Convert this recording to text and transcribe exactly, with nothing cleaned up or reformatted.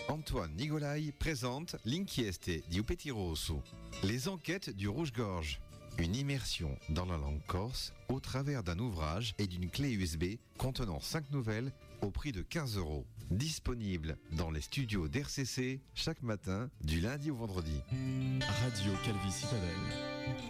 Antoine Nigolai présente L'inchieste di Petit Rosso, les enquêtes du Rouge-Gorge. Une immersion dans la langue corse au travers d'un ouvrage et d'une clé U S B contenant cinq nouvelles au prix de quinze euros. Disponible dans les studios d'R C C chaque matin du lundi au vendredi. Radio Calvi Citadelle.